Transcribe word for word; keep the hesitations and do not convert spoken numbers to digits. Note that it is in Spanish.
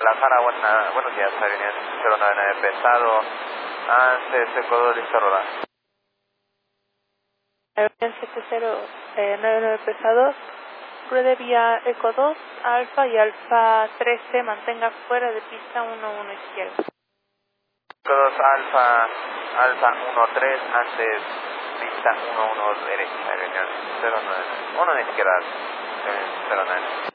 La Jara, buena, buenos días, aerolínea cero nueve nueve pesado, antes Eco dos, listo, rodar. Aerolínea siete cero nueve nueve pesado, ruede vía Eco dos, Alfa y Alfa trece, mantenga fuera de pista uno uno izquierda. Eco dos, Alfa, Alfa uno tres, antes pista uno uno derecha, aerolínea cero nueve nueve, uno de izquierda, cero nueve nueve.